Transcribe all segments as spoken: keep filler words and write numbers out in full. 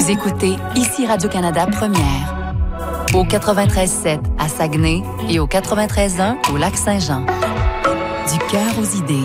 Vous écoutez ici Radio-Canada Première. Au quatre-vingt-treize sept à Saguenay et au quatre-vingt-treize un au Lac-Saint-Jean. Du cœur aux idées.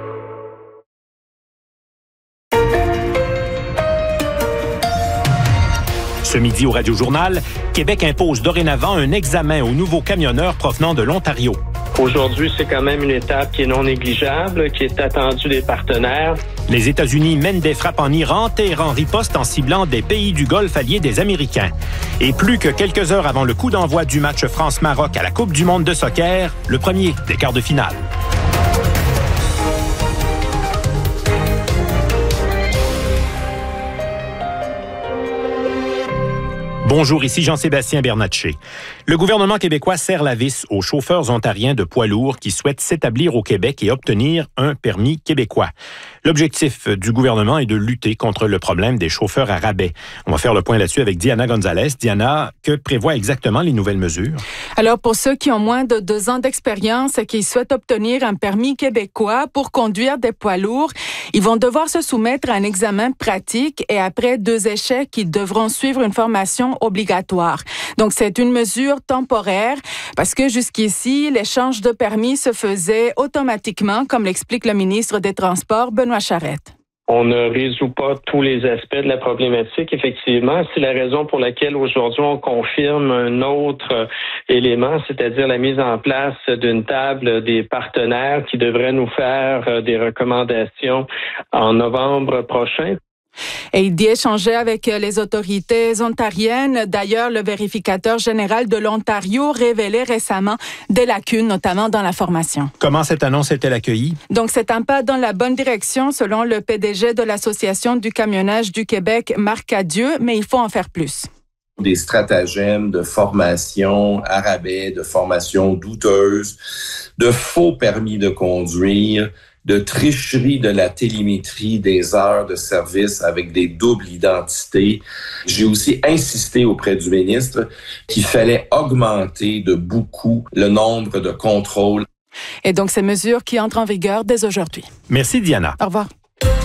Ce midi au Radio-Journal, Québec impose dorénavant un examen aux nouveaux camionneurs provenant de l'Ontario. Aujourd'hui, c'est quand même une étape qui est non négligeable, qui est attendue des partenaires. Les États-Unis mènent des frappes en Iran, Téhéran riposte en ciblant des pays du Golfe alliés des Américains. Et plus que quelques heures avant le coup d'envoi du match France-Maroc à la Coupe du monde de soccer, le premier des quarts de finale. Bonjour, ici Jean-Sébastien Bernatchez. Le gouvernement québécois serre la vis aux chauffeurs ontariens de poids lourds qui souhaitent s'établir au Québec et obtenir un permis québécois. L'objectif du gouvernement est de lutter contre le problème des chauffeurs à rabais. On va faire le point là-dessus avec Diana Gonzalez. Diana, que prévoient exactement les nouvelles mesures? Alors, pour ceux qui ont moins de deux ans d'expérience et qui souhaitent obtenir un permis québécois pour conduire des poids lourds, ils vont devoir se soumettre à un examen pratique et après deux échecs, ils devront suivre une formation obligatoire. Donc, c'est une mesure temporaire parce que jusqu'ici, l'échange de permis se faisait automatiquement, comme l'explique le ministre des Transports, Benoît Charette. On ne résout pas tous les aspects de la problématique, effectivement. C'est la raison pour laquelle aujourd'hui on confirme un autre élément, c'est-à-dire la mise en place d'une table des partenaires qui devrait nous faire des recommandations en novembre prochain. Et il dit échanger avec les autorités ontariennes. D'ailleurs, le vérificateur général de l'Ontario révélait récemment des lacunes, notamment dans la formation. Comment cette annonce est-elle accueillie? Donc, c'est un pas dans la bonne direction, selon le P D G de l'Association du camionnage du Québec, Marc Cadieux, mais il faut en faire plus. Des stratagèmes de formation à rabais, de formation douteuse, de faux permis de conduire, de tricherie de la télémétrie des heures de service avec des doubles identités. J'ai aussi insisté auprès du ministre qu'il fallait augmenter de beaucoup le nombre de contrôles. Et donc, ces mesures qui entrent en vigueur dès aujourd'hui. Merci, Diana. Au revoir.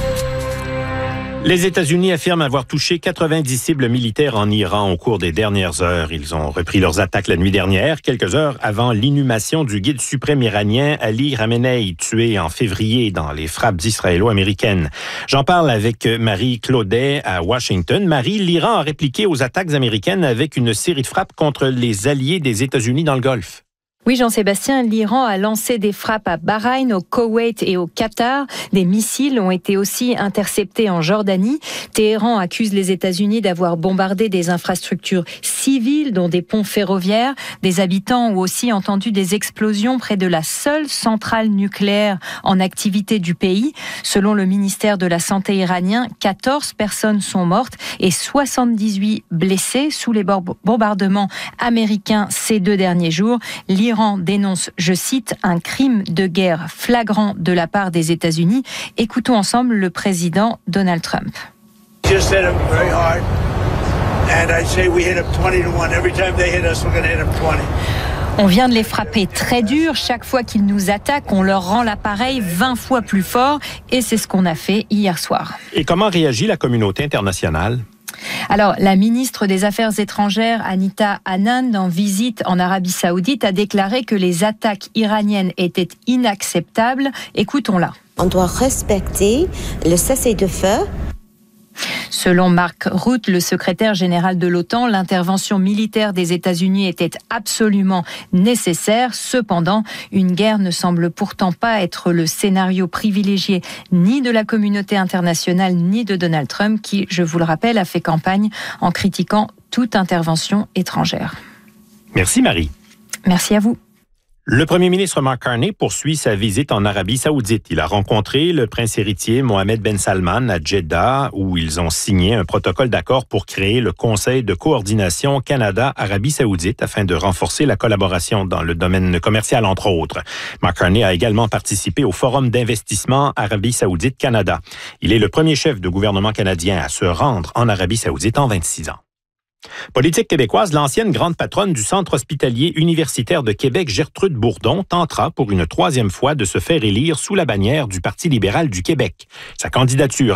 Les États-Unis affirment avoir touché quatre-vingt-dix cibles militaires en Iran au cours des dernières heures. Ils ont repris leurs attaques la nuit dernière, quelques heures avant l'inhumation du guide suprême iranien Ali Khamenei, tué en février dans les frappes israélo-américaines. J'en parle avec Marie Claudet à Washington. Marie, l'Iran a répliqué aux attaques américaines avec une série de frappes contre les alliés des États-Unis dans le Golfe. Oui, Jean-Sébastien, l'Iran a lancé des frappes à Bahreïn, au Koweït et au Qatar. Des missiles ont été aussi interceptés en Jordanie. Téhéran accuse les États-Unis d'avoir bombardé des infrastructures civiles, dont des ponts ferroviaires. Des habitants ont aussi entendu des explosions près de la seule centrale nucléaire en activité du pays. Selon le ministère de la Santé iranien, quatorze personnes sont mortes et soixante-dix-huit blessées sous les bombardements américains ces deux derniers jours. L'Iran dénonce, je cite, un crime de guerre flagrant de la part des États-Unis. Écoutons ensemble le président Donald Trump. Just hit them very hard, and I say we hit them twenty to one. Every time they hit us, we're going to hit them twenty. On vient de les frapper très dur. Chaque fois qu'ils nous attaquent, on leur rend l'appareil vingt fois plus fort. Et c'est ce qu'on a fait hier soir. Et comment réagit la communauté internationale? Alors, la ministre des Affaires étrangères, Anita Anand, en visite en Arabie Saoudite, a déclaré que les attaques iraniennes étaient inacceptables. Écoutons-la. On doit respecter le cessez-le-feu. Selon Mark Rutte, le secrétaire général de l'OTAN, l'intervention militaire des États-Unis était absolument nécessaire. Cependant, une guerre ne semble pourtant pas être le scénario privilégié ni de la communauté internationale ni de Donald Trump, qui, je vous le rappelle, a fait campagne en critiquant toute intervention étrangère. Merci Marie. Merci à vous. Le premier ministre Mark Carney poursuit sa visite en Arabie Saoudite. Il a rencontré le prince héritier Mohammed Ben Salman à Jeddah, où ils ont signé un protocole d'accord pour créer le Conseil de coordination Canada-Arabie Saoudite afin de renforcer la collaboration dans le domaine commercial, entre autres. Mark Carney a également participé au Forum d'investissement Arabie Saoudite-Canada. Il est le premier chef de gouvernement canadien à se rendre en Arabie Saoudite en vingt-six ans. Politique québécoise, l'ancienne grande patronne du Centre hospitalier universitaire de Québec, Gertrude Bourdon, tentera pour une troisième fois de se faire élire sous la bannière du Parti libéral du Québec. Sa candidature